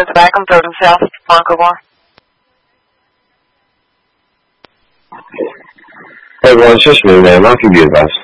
at the back on 3rd and South, Bronco Bar. Hey, well, it's just me, ma'am. I'll give you advice.